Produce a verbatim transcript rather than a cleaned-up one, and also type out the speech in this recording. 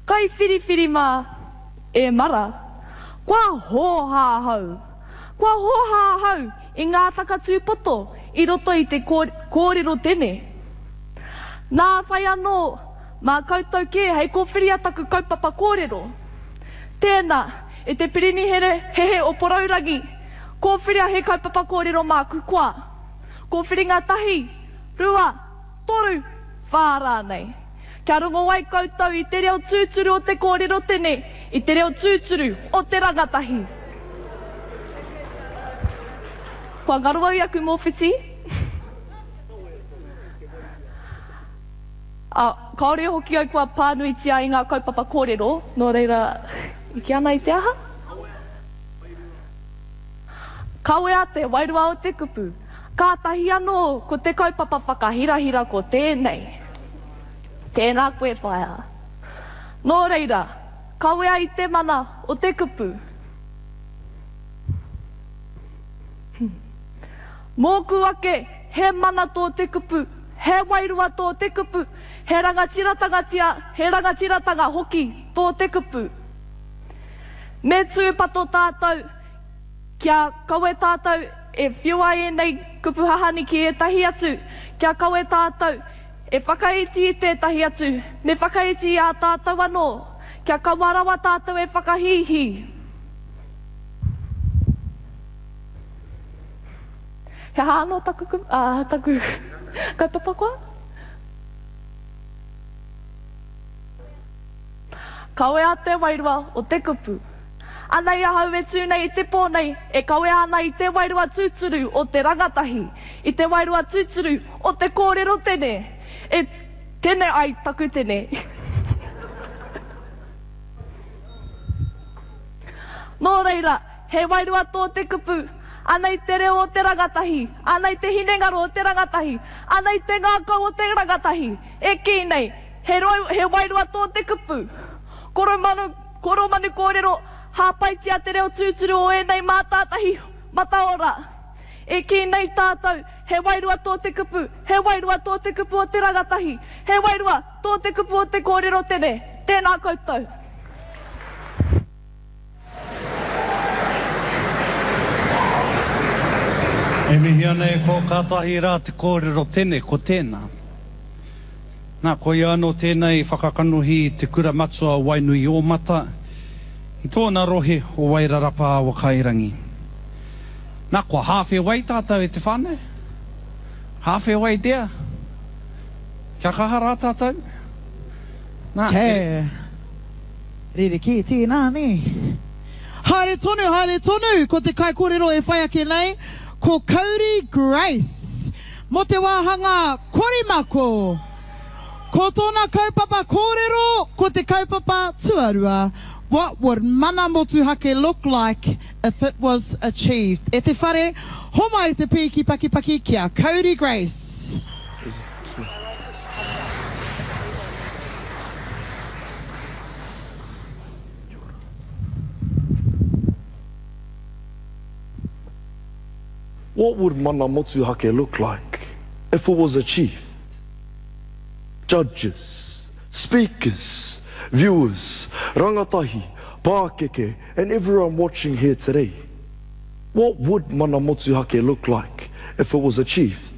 Kai whiriwhiri mā e mara, kua hōhā hau. Kua hōhā hau i ngā takatū poto i roto i te kōrero tene. Nā whai anō, mā koutou ke, hei ko whiriataku kaupapa kōrero. Tēnā, e te pirini here hehe o Poraurangi, ko whiria he kaupapa kōrero mā kukua. Ko whiringa tahi, rua, toru, whārānei. Kia rungo wai koutou i te reo tūturu o te kōrero tene, i te reo tūturu o te rangatahi. Kua ngarua i aku mōwhiti. A, kaore hoki ai kua pānuitia i ngā kaupapa kōrero, nō reira, iki ana i te aha? Kaue a te wairua o te kupu, kātahi anō ko te kaupapa whakahirahira ko tēnei. Tēnā koe whaia. Nō reira, kaue ai te mana o te kupu. Mōku ake, he mana tō te kupu, he wairua tō te kupu, he rangatiratanga tia, he rangatiratanga hoki tō te kupu. Me tūpato tātou, kia kaue tātou e whiua e nei kupu hahani ki e tahi atu, kia kaue tātou e whakaiti i tētahi atu, me whakaiti i a tātou anō, kia kawarawa tātou e whakahihi. He hāno taku, uh, taku kaupapa koa? Kaue a te wairua o te kupu. Anei ahau e tūnei i te pōnei, e kaue ana i te wairua tūturu o te rangatahi, i te wairua tūturu o te kōrero tene. E tene ai taku tene. Nō reira, he wairua tō te kupu, anei te reo o te rangatahi, anei te hinengaro o te rangatahi, anei te ngākau o te rangatahi, e ki nei, he, roi, he wairua tō te kupu. Koro manu, koro manu kōrero, hāpaitia te reo tūturu o e nei mātātahi mataora. E ki nei tātou, he wairua tō te kupu, he wairua tō te kupu o te rangatahi, he wairua tō te kupu o te kōrero tene. Tēnā koutou. E mihi ana e ko kātahi rā te kōrero tene, ko tēnā. Nā, ko i anō tēnei whakakanuhi te kura matua Wainui o Mata, i tōna rohe o Wairarapa a Wakairangi. Nā, kua hawhi wai tātou e te whānau. Hawhi wai dea. Kia kaha rā tātou? Nā, Te, riri ki tīnā ni. Haere tonu, haere tonu, ko te kai kōrero e whai ake nei, ko Kauri Grace. Mo te wāhanga korimako. Ko tōna kaupapa kōrero, ko te kaupapa tuarua. What would mana motuhake look like if it was achieved? E te whare, homa i te piki paki paki kia, Kauri Grace. What would mana motuhake look like if it was achieved? Judges, speakers, viewers, rangatahi, pākeke, and everyone watching here today. What would mana motuhake look like if it was achieved?